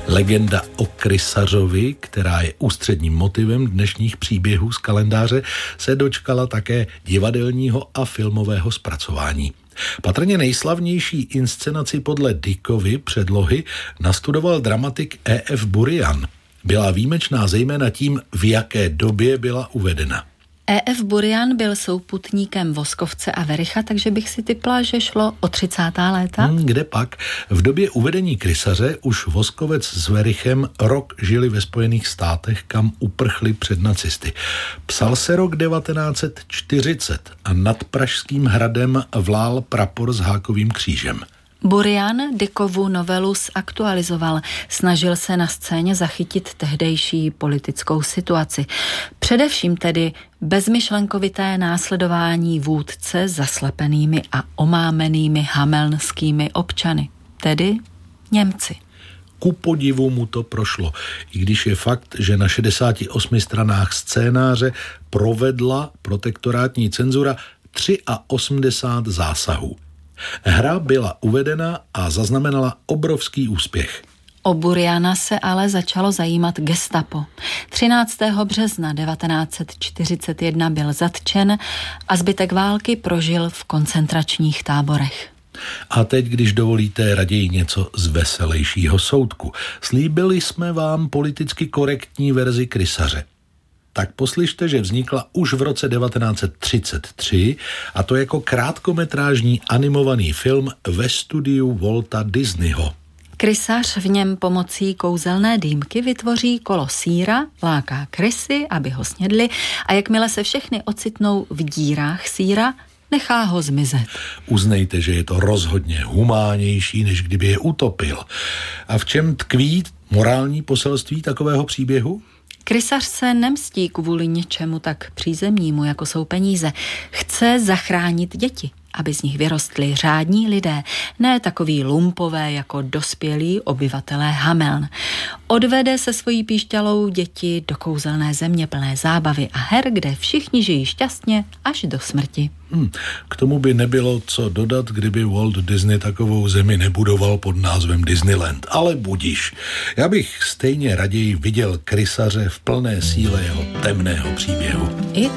Legenda o Krysařovi, která je ústředním motivem dnešních příběhů z kalendáře, se dočkala také divadelního a filmového zpracování. Patrně nejslavnější inscenaci podle Dickovy předlohy nastudoval dramatik E.F. Burian. Byla výjimečná zejména tím, v jaké době byla uvedena. E.F. Burian byl souputníkem Voskovce a Wericha, takže bych si tipla, že šlo o 30. léta. Kde pak? V době uvedení Krysaře už Voskovec s Werichem rok žili ve Spojených státech, kam uprchli před nacisty. Psal se rok 1940 a nad Pražským hradem vlál prapor s hákovým křížem. Burian Dickovu novelu zaktualizoval. Snažil se na scéně zachytit tehdejší politickou situaci. Především tedy bezmyšlenkovité následování vůdce zaslepenými a omámenými hamelnskými občany, tedy Němci. Ku podivu mu to prošlo, i když je fakt, že na 68 stranách scénáře provedla protektorátní cenzura 83 zásahů. Hra byla uvedena a zaznamenala obrovský úspěch. O Buriana se ale začalo zajímat gestapo. 13. března 1941 byl zatčen a zbytek války prožil v koncentračních táborech. A teď, když dovolíte, raději něco z veselějšího soudku. Slíbili jsme vám politicky korektní verzi Krysaře. Tak poslyšte, že vznikla už v roce 1933 a to jako krátkometrážní animovaný film ve studiu Walta Disneyho. Krysař v něm pomocí kouzelné dýmky vytvoří kolo sýra, láká krysy, aby ho snědli a jakmile se všechny ocitnou v dírách sýra, nechá ho zmizet. Uznejte, že je to rozhodně humánnější, než kdyby je utopil. A v čem tkví morální poselství takového příběhu? Krysař se nemstí kvůli něčemu tak přízemnímu, jako jsou peníze. Chce zachránit děti, aby z nich vyrostli řádní lidé, ne takový lumpové jako dospělí obyvatelé Hameln. Odvede se svojí píšťalou děti do kouzelné země plné zábavy a her, kde všichni žijí šťastně až do smrti. K tomu by nebylo co dodat, kdyby Walt Disney takovou zemi nebudoval pod názvem Disneyland. Ale budiš. Já bych stejně raději viděl Krysaře v plné síle jeho temného příběhu. I